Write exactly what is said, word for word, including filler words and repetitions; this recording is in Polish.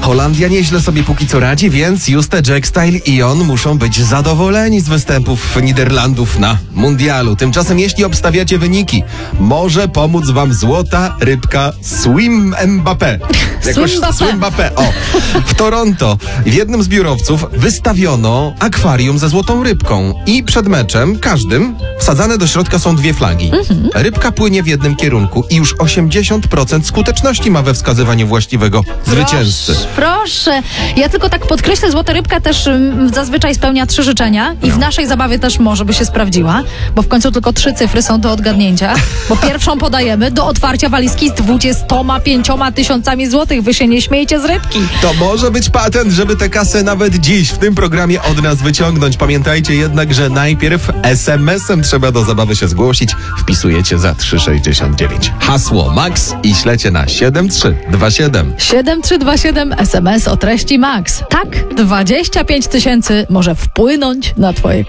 Holandia nieźle sobie póki co radzi, więc Juste Jackstyle i on muszą być zadowoleni z występów Niderlandów na mundialu. Tymczasem jeśli obstawiacie wyniki, może pomóc wam złota rybka Swim Mbappé. Jakoś Swim Mbappé. O, w Toronto w jednym z biurowców wystawiono akwarium ze złotą rybką i przed meczem każdym wsadzane do środka są dwie flagi. Mhm. Rybka płynie w jednym kierunku i już osiemdziesiąt procent skuteczności ma we wskazywaniu właściwego zwycięzcy. Proszę, proszę. Ja tylko tak podkreślę, złota rybka też m, zazwyczaj spełnia trzy życzenia i no. w naszej zabawie też może by się sprawdziła, bo w końcu tylko trzy cyfry są do odgadnięcia, bo pierwszą podajemy do otwarcia walizki z dwudziestoma pięcioma tysiącami złotych. Wy się nie śmiejcie z rybki. To może być patent, żeby tę kasę nawet dziś w tym programie od nas wyciągnąć. Pamiętajcie jednak, że najpierw es em esem trzeba do zabawy się zgłosić. Wpisujecie za trzy sześćdziesiąt dziewięć. Hasło Max i ślecie na siedem trzy dwa siedem. siedem trzy dwa siedem es em es o treści Max. Tak, dwadzieścia pięć tysięcy może wpłynąć na twoje konto.